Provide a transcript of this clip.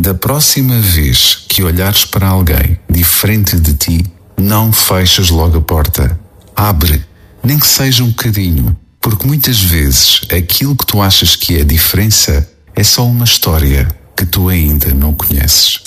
Da próxima vez que olhares para alguém diferente de ti, não feches logo a porta. Abre, nem que seja um bocadinho, porque muitas vezes aquilo que tu achas que é diferença é só uma história que tu ainda não conheces.